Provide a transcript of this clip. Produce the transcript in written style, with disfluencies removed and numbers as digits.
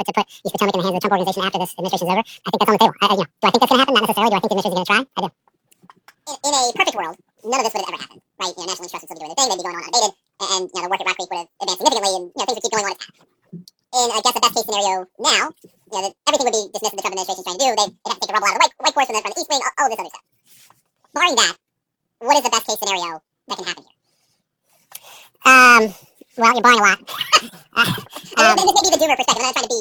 to put East Potomac in the hands of the Trump organization after this administration is over. I think that's on the table. Do I think that's going to happen? Not necessarily. Do I think the administration is going to try? I do. In a perfect world, none of this would have ever happened, right? National Inch Trust would still be doing their thing. They'd be going on unabated, and the work at Rock Creek would have advanced significantly, and things would keep going on as past. In, I guess, the best case scenario now, that everything would be dismissed that the Trump administration is trying to do. They'd have to take the rubble out of the white force from the East Wing, all of this other stuff. Barring that, what is the best case scenario that can happen here? Well, you're barring a lot. This may be the doomer perspective. I'm not trying to be